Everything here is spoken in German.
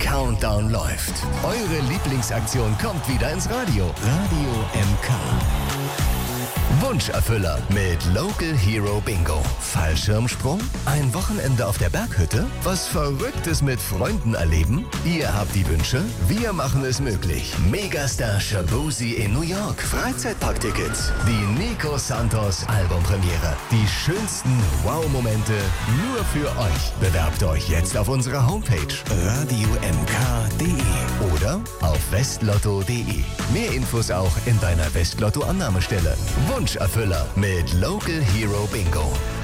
Countdown läuft. Eure Lieblingsaktion kommt wieder ins Radio. Radio MK. Wunscherfüller mit Local Hero Bingo. Fallschirmsprung? Ein Wochenende auf der Berghütte? Was Verrücktes mit Freunden erleben? Ihr habt die Wünsche, wir machen es möglich. Megastar Shaboozey in New York. Freizeitparktickets. Die Nico Santos Albumpremiere. Die schönsten Wow-Momente nur für euch. Bewerbt euch jetzt auf unserer Homepage radiomk.de oder auf westlotto.de. Mehr Infos auch in deiner Westlotto-Annahmestelle. Wunscherfüller mit Local Hero Bingo.